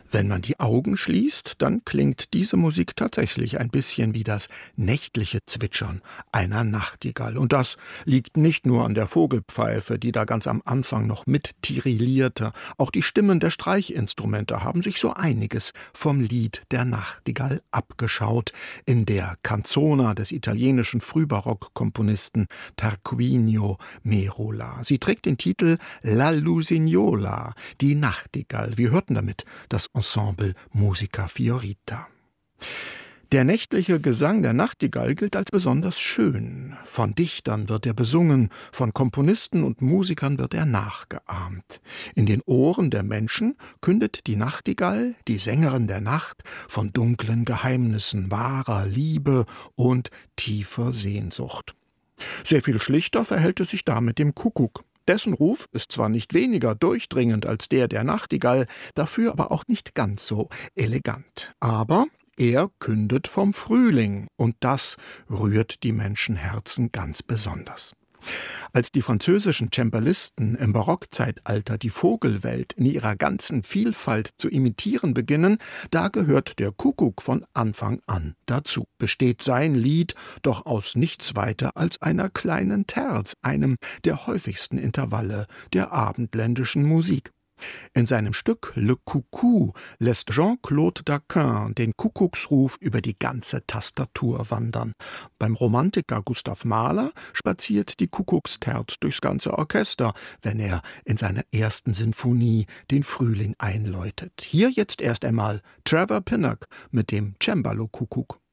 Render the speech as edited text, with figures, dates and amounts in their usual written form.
Wenn man die Augen schließt, dann klingt diese Musik tatsächlich ein bisschen wie das nächtliche Zwitschern einer Nachtigall. Und das liegt nicht nur an der Vogelpfeife, die da ganz am Anfang noch mittirillierte. Auch die Stimmen der Streichinstrumente haben sich so einiges vom Lied der Nachtigall abgeschaut in der Canzona des italienischen Frühbarockkomponisten Tarquinio Merola. Sie trägt den Titel La Lusignola, die Nachtigall. Wir hörten damit das Ensemble Musica Fiorita. Der nächtliche Gesang der Nachtigall gilt als besonders schön. Von Dichtern wird er besungen, von Komponisten und Musikern wird er nachgeahmt. In den Ohren der Menschen kündet die Nachtigall, die Sängerin der Nacht, von dunklen Geheimnissen, wahrer Liebe und tiefer Sehnsucht. Sehr viel schlichter verhält es sich da mit dem Kuckuck. Dessen Ruf ist zwar nicht weniger durchdringend als der Nachtigall, dafür aber auch nicht ganz so elegant. Aber er kündet vom Frühling, und das rührt die Menschenherzen ganz besonders. Als die französischen Cembalisten im Barockzeitalter die Vogelwelt in ihrer ganzen Vielfalt zu imitieren beginnen, da gehört der Kuckuck von Anfang an dazu. Besteht sein Lied doch aus nichts weiter als einer kleinen Terz, einem der häufigsten Intervalle der abendländischen Musik. In seinem Stück Le Coucou lässt Jean-Claude Daquin den Kuckucksruf über die ganze Tastatur wandern. Beim Romantiker Gustav Mahler spaziert die Kuckucksterz durchs ganze Orchester, wenn er in seiner ersten Sinfonie den Frühling einläutet. Hier jetzt erst einmal Trevor Pinnock mit dem Cembalo-Kuckuck.